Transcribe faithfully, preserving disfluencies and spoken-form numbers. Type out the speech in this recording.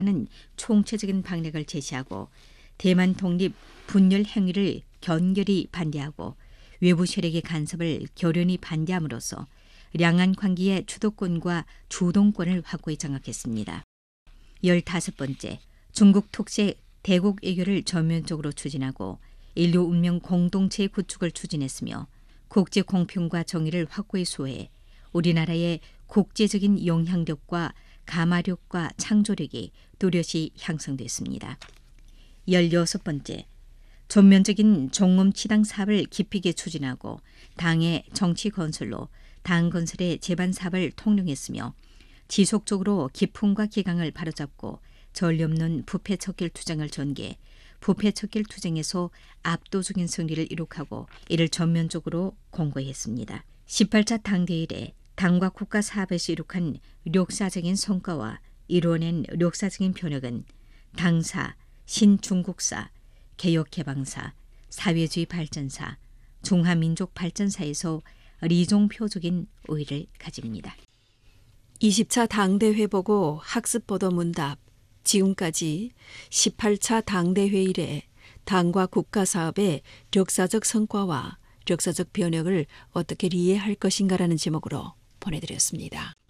는 총체적인 방향을 제시하고 대만 독립 분열 행위를 견결히 반대하고 외부 세력의 간섭을 결연히 반대함으로써兩岸 관계의 주도권과 주동권을 확고히 장악했습니다. 열다섯 번째, 중국 특색 대국 외교를 전면적으로 추진하고 인류 운명 공동체의 구축을 추진했으며 국제 공평과 정의를 확고히 수호해 우리나라의 국제적인 영향력과 가마력과 창조력이 뚜렷이 향상됐습니다. 열여섯 번째, 전면적인 종엄치당 사업을 깊이 있게 추진하고 당의 정치 건설로 당 건설의 제반 사업을 통령했으며 지속적으로 기풍과 기강을 바로잡고 전례 없는 부패 척결 투쟁을 전개, 부패 척결 투쟁에서 압도적인 승리를 이룩하고 이를 전면적으로 공고했습니다. 십팔 차 당대회 이래 당과 국가 사업에서 이룩한 역사적인 성과와 이루어낸 역사적인 변혁은 당사, 신중국사, 개혁개방사, 사회주의 발전사, 중화민족 발전사에서 리종표적인 우위를 가집니다. 이십 차 당대회 보고 학습보도 문답. 지금까지 십팔 차 당대회 이래 당과 국가 사업의 역사적 성과와 역사적 변혁을 어떻게 이해할 것인가라는 제목으로 보내드렸습니다.